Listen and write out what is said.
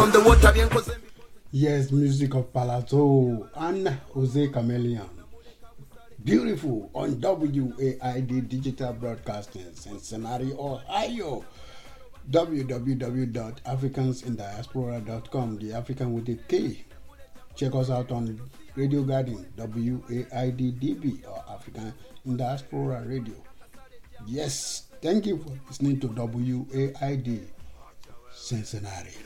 Yes, music of Palazzo and Jose Chameleon. Beautiful on WAID Digital Broadcasting, Cincinnati, Ohio. www.africansindiaspora.com, the African with a K. Check us out on Radio Garden, WAID-DB, or African in Diaspora Radio. Yes, thank you for listening to WAID Cincinnati.